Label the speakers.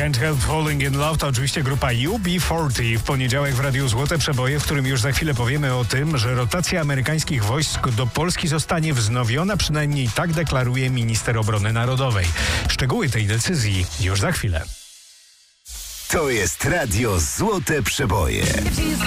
Speaker 1: Can't Help Falling in Love to oczywiście grupa UB40. W poniedziałek w Radiu Złote Przeboje, w którym już za chwilę powiemy o tym, że rotacja amerykańskich wojsk do Polski zostanie wznowiona, przynajmniej tak deklaruje minister obrony narodowej. Szczegóły tej decyzji już za chwilę.
Speaker 2: To jest Radio Złote Przeboje.